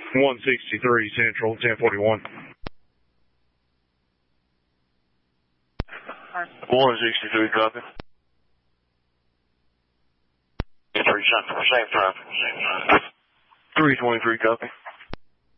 163 Central, 1041. 163, copy. 3 Central, same time. 323, copy.